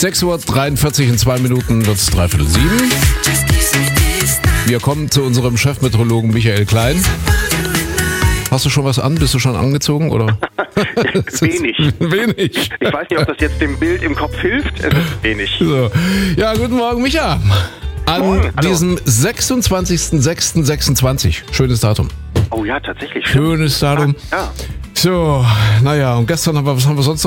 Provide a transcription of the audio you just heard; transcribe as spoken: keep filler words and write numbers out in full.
sechs Uhr dreiundvierzig, in zwei Minuten wird es dreiviertel sieben. Wir kommen zu unserem Chefmeteorologen Michael Klein. Hast du schon was an? Bist du schon angezogen, oder? Wenig. Wenig. Ich weiß nicht, ob das jetzt dem Bild im Kopf hilft. Es ist wenig. So. Ja, guten Morgen, Micha. An Morgen, hallo. diesem sechsundzwanzigsten sechsten sechsundzwanzig. Schönes Datum. Oh ja, tatsächlich. Schönes Datum. Ja. So, naja, und gestern haben wir, was haben wir sonst noch?